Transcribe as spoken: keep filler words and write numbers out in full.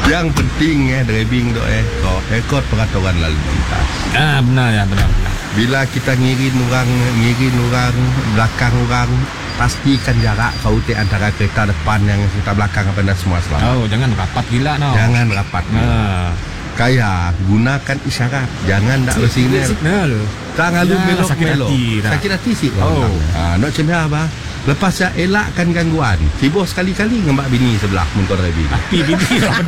Yang penting eh driving tu eh kau ikut peraturan lalu lintas. Ah benar ya, benar benar. Bila kita ngirin orang, ngirin orang, belakang orang, pastikan jarak kau te antara kereta depan yang kereta belakang apa dan semua selamat. Oh, jangan rapat gila no. Jangan rapat. Ah. Kaya gunakan isyarat. Jangan tak bersignal. Signal. Tak ngalu Ya, belok sakit belok. hati dah. Sakit hati sih. Oh. Ah, nak cemah apa? Lepas saya elakkan gangguan. Sibuk sekali-kali ngembak bini sebelah motor driving. Tapi bini lah